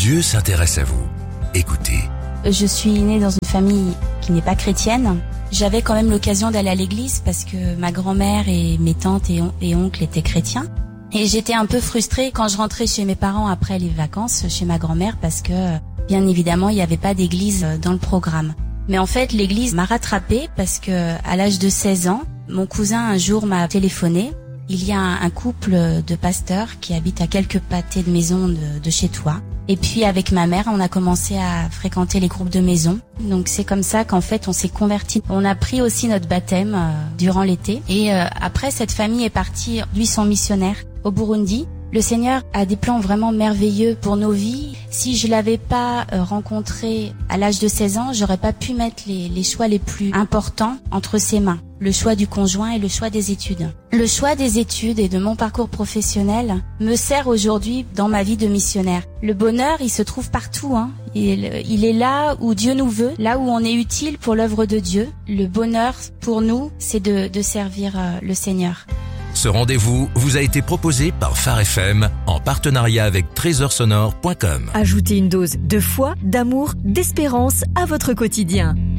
Dieu s'intéresse à vous. Écoutez. Je suis née dans une famille qui n'est pas chrétienne. J'avais quand même l'occasion d'aller à l'église parce que ma grand-mère et mes tantes et oncles étaient chrétiens. Et j'étais un peu frustrée quand je rentrais chez mes parents après les vacances, chez ma grand-mère, parce que, bien évidemment, il n'y avait pas d'église dans le programme. Mais en fait, l'église m'a rattrapée parce que, à l'âge de 16 ans, mon cousin un jour m'a téléphoné. Il y a un couple de pasteurs qui habitent à quelques pâtés de maison de chez toi. Et puis avec ma mère, on a commencé à fréquenter les groupes de maison. Donc c'est comme ça qu'en fait on s'est convertis. On a pris aussi notre baptême durant l'été. Et après, cette famille est partie, lui, sont missionnaires au Burundi. Le Seigneur a des plans vraiment merveilleux pour nos vies. Si je l'avais pas rencontré à l'âge de 16 ans, j'aurais pas pu mettre les choix les plus importants entre ses mains. Le choix du conjoint et le choix des études. Le choix des études et de mon parcours professionnel me sert aujourd'hui dans ma vie de missionnaire. Le bonheur, il se trouve partout, hein. Il est là où Dieu nous veut, là où on est utile pour l'œuvre de Dieu. Le bonheur, pour nous, c'est de servir le Seigneur. Ce rendez-vous vous a été proposé par Phare FM en partenariat avec trésorsonore.com. Ajoutez une dose de foi, d'amour, d'espérance à votre quotidien.